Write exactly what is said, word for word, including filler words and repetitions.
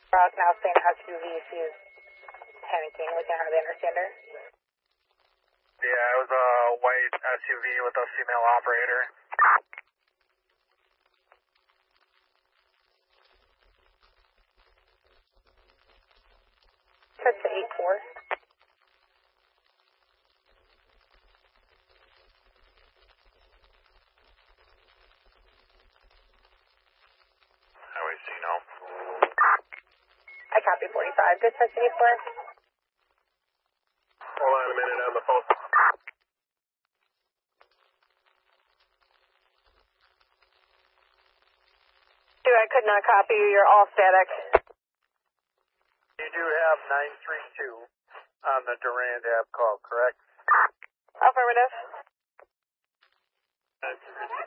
Rock now saying S U V, she's panicking. We can hardly understand her. Yeah, it was a white S U V with a female operator. That's the eight four. Highway C, no. I copy forty-five. Dispatch eight four. Hold on a minute on the phone. Dude, I could not copy you. You're all static. You do have nine three two on the Durand app call, correct? Affirmative. nine three two.